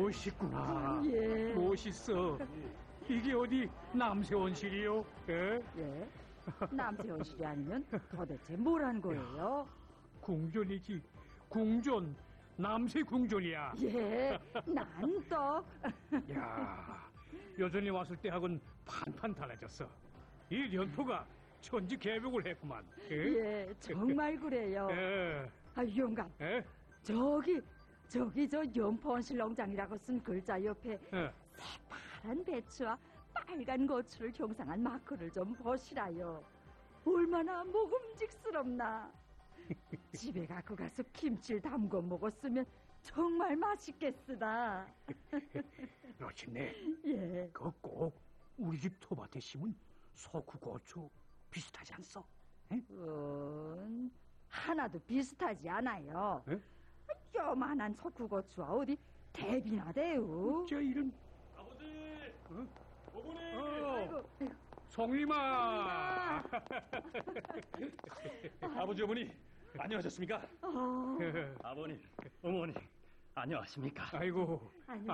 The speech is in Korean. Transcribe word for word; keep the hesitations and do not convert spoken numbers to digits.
멋있구나. 예. 멋있어. 이게 어디 남세원실이요? 예? 예. 남세원실이 아니면 도대체 뭐란 거예요? 궁전이지. 궁전. 남세 궁전이야. 예, 난 또. 야, 여전히 왔을 때하고는 판판 달라졌어. 이 연포가 천지 개벽을 했구만. 예, 예, 정말 그래요. 예. 아, 영감. 예? 저기, 저기 저 연포원실 농장이라고 쓴 글자 옆에 예. 새파란 배추와 빨간 고추를 형상한 마크를 좀 보시라요. 얼마나 먹음직스럽나. 집에 갖고 가서 김치를 담궈 먹었으면 정말 맛있겠으다. 놓친네. 예. 그거 꼭 우리 집 토밭에 심은 석후 고추 비슷하지 않소? 응? 음, 하나도 비슷하지 않아요. 예? 요만한 석후고추와 어디 대비나 돼요. 저 이런. 아버지! 어? 어머니! 어, 아이고, 아이고. 송림아. 아버지, 어머니, 안녕하셨습니까? 어, 아버님, 어머니, 안녕하십니까? 아이고, 아니,